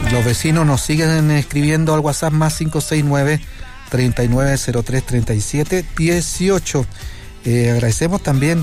Los vecinos nos siguen escribiendo al WhatsApp más 569-3903-3718. Agradecemos también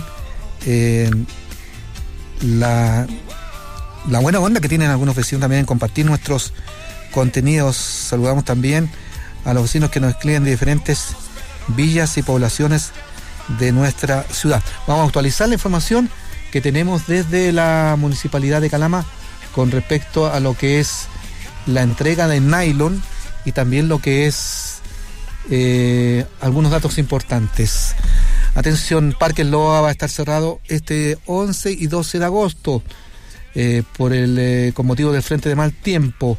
la buena onda que tienen algunos vecinos también en compartir nuestros contenidos. Saludamos también a los vecinos que nos escriben de diferentes villas y poblaciones de nuestra ciudad. Vamos a actualizar la información que tenemos desde la Municipalidad de Calama con respecto a lo que es la entrega de nylon y también lo que es algunos datos importantes. Atención, Parque Loa va a estar cerrado este 11 y 12 de agosto con motivo del frente de mal tiempo.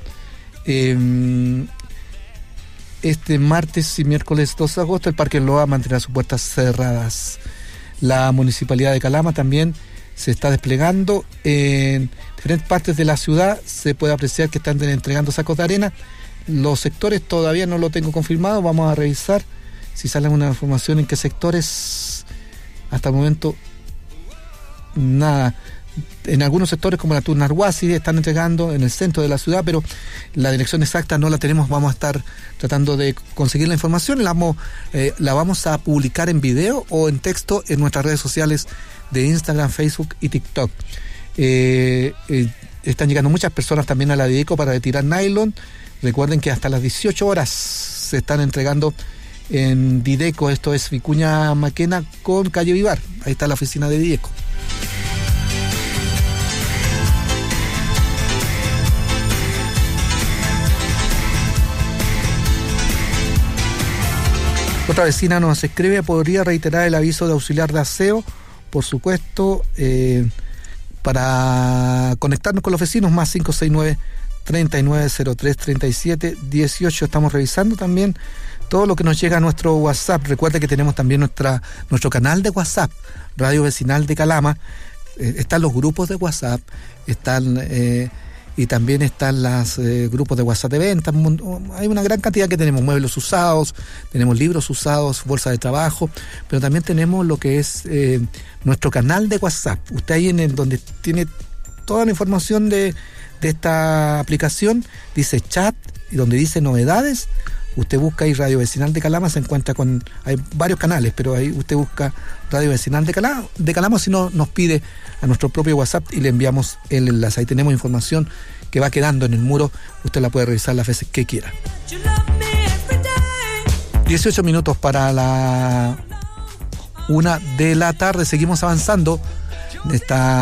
Este martes y miércoles 2 de agosto el Parque Loa mantendrá sus puertas cerradas. La Municipalidad de Calama también se está desplegando en diferentes partes de la ciudad. Se puede apreciar que están entregando sacos de arena. Los sectores todavía no lo tengo confirmado. Vamos a revisar si sale alguna información en qué sectores. Hasta el momento nada. En algunos sectores como la Turnarhuasi están entregando en el centro de la ciudad, pero la dirección exacta no la tenemos. Vamos a estar tratando de conseguir la información. La vamos a publicar en video o en texto en nuestras redes sociales de Instagram, Facebook y TikTok. Están llegando muchas personas también a la Dideco para retirar nylon. Recuerden que hasta las 18 horas se están entregando en Dideco. Esto es Vicuña Maquena con calle Vivar. Ahí está la oficina de Dideco. Otra vecina nos escribe: ¿podría reiterar el aviso de auxiliar de aseo? Por supuesto, para conectarnos con los vecinos, más 569-3903-3718. Estamos revisando también todo lo que nos llega a nuestro WhatsApp. Recuerde que tenemos también nuestro canal de WhatsApp, Radio Vecinal de Calama. Están los grupos de WhatsApp, y también están los grupos de WhatsApp de venta. Hay una gran cantidad que tenemos: muebles usados, tenemos libros usados, bolsas de trabajo, pero también tenemos lo que es nuestro canal de WhatsApp. Usted ahí donde tiene toda la información de esta aplicación, dice chat, y donde dice novedades, usted busca ahí Radio Vecinal de Calama, se encuentra hay varios canales, pero ahí usted busca Radio Vecinal de Calama, si no nos pide a nuestro propio WhatsApp y le enviamos el enlace. Ahí tenemos información que va quedando en el muro, usted la puede revisar las veces que quiera. 18 minutos para la 1 de la tarde, seguimos avanzando.